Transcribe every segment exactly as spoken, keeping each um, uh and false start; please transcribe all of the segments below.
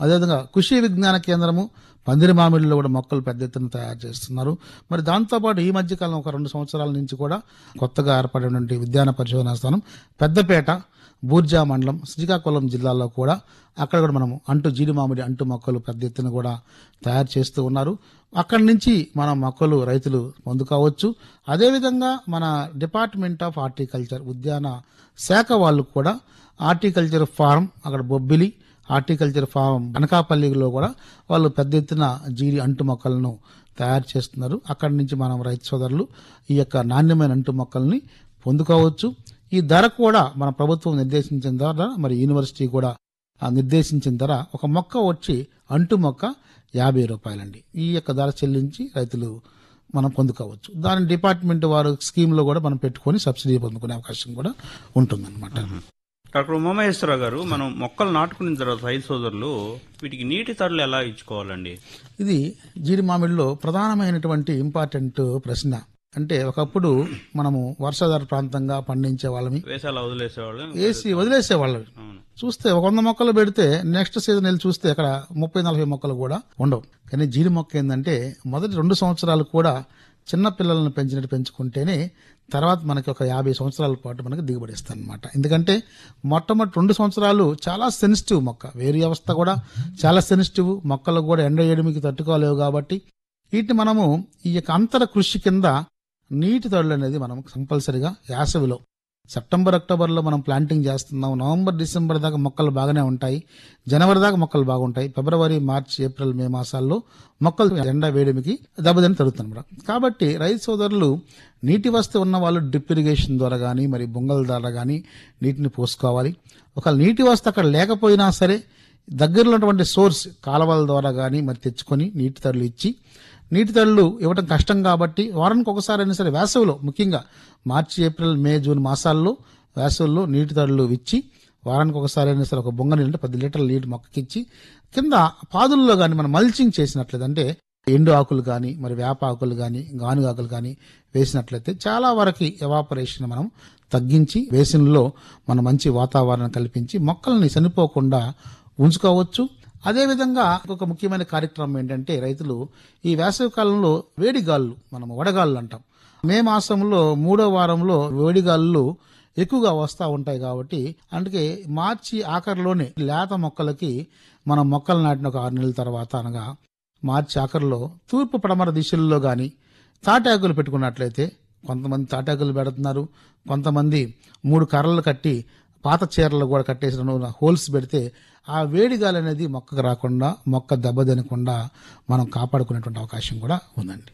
అదేవిధంగా కృషి విజ్ఞాన కేంద్రము పందిరి మామిడిలో కూడా మొక్కలు పెద్ద ఎత్తున తయారు చేస్తున్నారు. మరి దాంతోపాటు ఈ మధ్యకాలం ఒక రెండు సంవత్సరాల నుంచి కూడా కొత్తగా ఏర్పడినటువంటి విజ్ఞాన పరిశోధనా స్థానం పెద్దపేట బూర్జా మండలం శ్రీకాకుళం జిల్లాలో కూడా అక్కడ కూడా మనము అంటు జీడి మామిడి అంటు మొక్కలు పెద్ద ఎత్తున కూడా తయారు చేస్తూ ఉన్నారు. అక్కడి నుంచి మన మొక్కలు రైతులు పొందుకోవచ్చు. అదేవిధంగా మన డిపార్ట్మెంట్ ఆఫ్ హార్టికల్చర్ ఉద్యాన శాఖ వాళ్ళు కూడా హార్టికల్చర్ ఫారం అక్కడ బొబ్బిలి హార్టికల్చర్ ఫారం అనకాపల్లిలో కూడా వాళ్ళు పెద్ద ఎత్తున జీడి అంటు మొక్కలను తయారు చేస్తున్నారు. అక్కడి నుంచి మనం రైతు సోదరులు ఈ యొక్క నాణ్యమైన అంటు మొక్కల్ని పొందుకోవచ్చు. ఈ ధర కూడా మన ప్రభుత్వం నిర్దేశించిన ధర, మరి యూనివర్సిటీ కూడా నిర్దేశించిన ధర ఒక మొక్క వచ్చి అంటు మొక్క యాభై రూపాయలండి. ఈ యొక్క ధర చెల్లించి రైతులు మనం పొందుకోవచ్చు. దాని డిపార్ట్మెంట్ వారు స్కీమ్లో కూడా మనం పెట్టుకొని సబ్సిడీ పొందుకునే అవకాశం కూడా ఉంటుందన్నమాట. డాక్టర్ ఉమామహేశ్వరరావు గారు, మనం మొక్కలు నాటుకున్న తర్వాత రైతు సోదరులు వీటికి నీటి తడులు ఎలా ఇచ్చుకోవాలండి? ఇది జీడి మామిడిలో ప్రధానమైనటువంటి ఇంపార్టెంట్ ప్రశ్న. అంటే ఒకప్పుడు మనము వర్షాధార ప్రాంతంగా పండించే వాళ్ళమి, వేసాల వదిలేసేవాళ్ళం, వేసి వదిలేసేవాళ్ళం. చూస్తే ఒక వంద మొక్కలు పెడితే నెక్స్ట్ సీజన్ వెళ్ళి చూస్తే అక్కడ ముప్పై నలభై మొక్కలు కూడా ఉండవు. కానీ జీడి మొక్క ఏంటంటే మొదటి రెండు సంవత్సరాలు కూడా చిన్న పిల్లలను పెంచినట్టు పెంచుకుంటేనే తర్వాత మనకి ఒక యాభై సంవత్సరాల పాటు మనకి దిగుబడి ఇస్తాను అనమాట. ఎందుకంటే మొట్టమొదటి రెండు సంవత్సరాలు చాలా సెన్సిటివ్ మొక్క, వేరు వ్యవస్థ కూడా చాలా సెన్సిటివ్, మొక్కలు కూడా ఎండ ఏడుమికి తట్టుకోలేవు. కాబట్టి వీటిని మనము ఈ యొక్క అంతర కృషి కింద నీటి తడులు అనేది మనం కంపల్సరిగా యాసవిలో సెప్టెంబర్ అక్టోబర్లో మనం ప్లాంటింగ్ చేస్తున్నాం. నవంబర్ డిసెంబర్ దాకా మొక్కలు బాగానే ఉంటాయి, జనవరి దాకా మొక్కలు బాగుంటాయి. ఫిబ్రవరి మార్చి ఏప్రిల్ మే మాసాల్లో మొక్కలు ఎండ వేడిమికి దెబ్బతిని తరుగుతున్నమాట. కాబట్టి రైతు సోదరులు నీటి వసతి ఉన్న వాళ్ళు డ్రిప్ ఇరిగేషన్ ద్వారా కానీ మరి బొంగల ద్వారా కానీ నీటిని పోసుకోవాలి. ఒక నీటి వసతి అక్కడ లేకపోయినా సరే దగ్గరలో ఉన్నటువంటి సోర్స్ కాలువల ద్వారా కానీ మరి తెచ్చుకొని నీటి తడులు ఇచ్చి, నీటి తడులు ఇవ్వడం కష్టం కాబట్టి వారానికి ఒకసారి అయినా సరే వేసవిలో, ముఖ్యంగా మార్చి ఏప్రిల్ మే జూన్ మాసాల్లో వేసవిలో నీటి తడులు ఇచ్చి వారానికి ఒకసారి అయినా సరే ఒక బొంగ నీళ్ళు పది లీటర్ల నీటి మొక్కకిచ్చి కింద పాదుల్లో కానీ మనం మల్చింగ్ చేసినట్లయితే, అంటే ఎండు ఆకులు కానీ మరి వేప ఆకులు కానీ గానుగ ఆకులు కానీ వేసినట్లయితే చాలా వరకు ఎవాపరేషన్ మనం తగ్గించి వేసిన్లో మన మంచి వాతావరణం కల్పించి మొక్కల్ని చనిపోకుండా ఉంచుకోవచ్చు. అదేవిధంగా ఒక ముఖ్యమైన కార్యక్రమం ఏంటంటే రైతులు ఈ వేసవి కాలంలో వేడిగాళ్ళు, మనం వడగాళ్ళు అంటాం, మే మాసంలో మూడో వారంలో వేడిగాళ్ళు ఎక్కువగా వస్తూ ఉంటాయి. కాబట్టి అందుకే మార్చి ఆఖరిలోనే లేత మొక్కలకి మనం మొక్కలు నాటిన ఒక ఆరు నెలల తర్వాత అనగా మార్చి ఆఖరిలో తూర్పు పడమర దిశల్లో కానీ తాటాకులు పెట్టుకున్నట్లయితే, కొంతమంది తాటాకులు పెడుతున్నారు, కొంతమంది మూడు కర్రలు కట్టి పాత చీరలు కూడా కట్టేసిన హోల్స్ పెడితే ఆ వేడిగాలి అనేది మొక్కకు రాకుండా మొక్క దెబ్బతినకుండా మనం కాపాడుకునేటువంటి అవకాశం కూడా ఉందండి.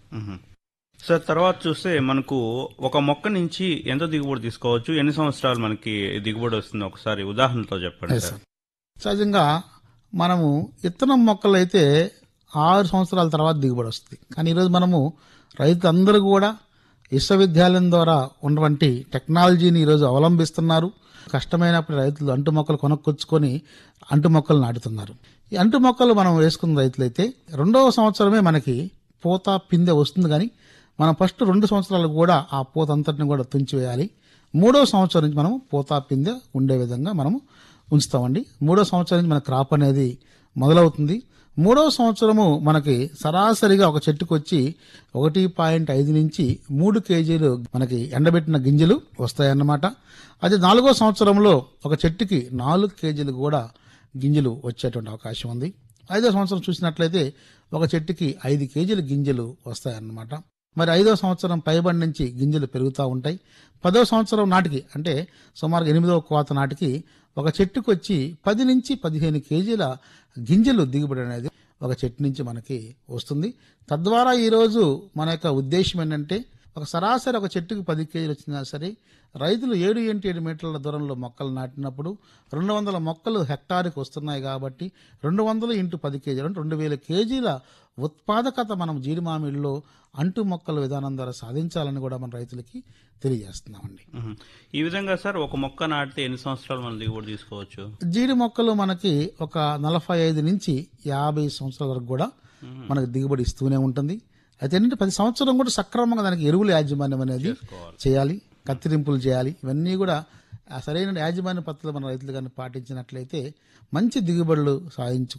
సార్, తర్వాత చూస్తే మనకు ఒక మొక్క నుంచి ఎంత దిగుబడి తీసుకోవచ్చు, ఎన్ని సంవత్సరాలు మనకి దిగుబడి వస్తుంది, ఒకసారి ఉదాహరణతో చెప్పండి సార్. సహజంగా మనము ఇత్తనం మొక్కలు అయితే ఆరు సంవత్సరాల తర్వాత దిగుబడి వస్తుంది. కానీ ఈరోజు మనము రైతులందరూ కూడా విశ్వవిద్యాలయం ద్వారా ఉన్నటువంటి టెక్నాలజీని ఈరోజు అవలంబిస్తున్నారు. కష్టమైనప్పుడు రైతులు అంటు మొక్కలు కొనుక్కొచ్చుకొని అంటు మొక్కలు నాటుతున్నారు. ఈ అంటు మొక్కలు మనం వేసుకున్న రైతులైతే రెండవ సంవత్సరమే మనకి పూత పిందె వస్తుంది. కానీ మనం ఫస్ట్ రెండు సంవత్సరాలు కూడా ఆ పూత అంతటిని కూడా తుంచివేయాలి. మూడవ సంవత్సరం నుంచి మనం పూత పిందె ఉండే విధంగా మనం ఉంచుతామండి. మూడో సంవత్సరం నుంచి మన క్రాప్ అనేది మొదలవుతుంది. మూడవ సంవత్సరము మనకి సరాసరిగా ఒక చెట్టుకు వచ్చి ఒకటి పాయింట్ ఐదు నుంచి మూడు కేజీలు మనకి ఎండబెట్టిన గింజలు వస్తాయన్నమాట. అదే నాలుగో సంవత్సరంలో ఒక చెట్టుకి నాలుగు కేజీలు కూడా గింజలు వచ్చేటువంటి అవకాశం ఉంది. ఐదో సంవత్సరం చూసినట్లయితే ఒక చెట్టుకి ఐదు కేజీల గింజలు వస్తాయన్నమాట. మరి ఐదో సంవత్సరం పైబడి నుంచి గింజలు పెరుగుతూ ఉంటాయి. పదో సంవత్సరం నాటికి, అంటే సుమారు ఎనిమిదవ కోత నాటికి ఒక చెట్టుకు వచ్చి పది నుంచి పదిహేను కేజీల గింజలు దిగుబడి అనేది ఒక చెట్టు నుంచి మనకి వస్తుంది. తద్వారా ఈరోజు మన యొక్క ఉద్దేశం ఏంటంటే ఒక సరాసరి ఒక చెట్టుకు పది కేజీలు వచ్చినా సరే రైతులు ఏడు ఇంటి ఏడు మీటర్ల దూరంలో మొక్కలు నాటినప్పుడు రెండు వందల మొక్కలు హెక్టార్కి వస్తున్నాయి. కాబట్టి రెండు వందలు ఇంటూ పది కేజీలు అంటే రెండు వేల కేజీల ఉత్పాదకత మనం జీడి మామిడిలో అంటు మొక్కల విధానం ద్వారా సాధించాలని కూడా మన రైతులకి తెలియజేస్తున్నామండి. ఈ విధంగా సార్ ఒక మొక్క నాటితే ఎన్ని సంవత్సరాలు మనం దిగుబడి తీసుకోవచ్చు? జీడి మొక్కలు మనకి ఒక నలభై ఐదు నుంచి యాభై సంవత్సరాల వరకు కూడా మనకి దిగుబడి ఇస్తూనే ఉంటుంది. అయితే ఏంటంటే ప్రతి సంవత్సరం కూడా సక్రమంగా దానికి ఎరువుల యాజమాన్యం అనేది చేయాలి, కత్తిరింపులు చేయాలి. ఇవన్నీ కూడా సరైన యాజమాన్య పద్ధతులు మన రైతులు కానీ పాటించినట్లయితే మంచి దిగుబడులు సాధించు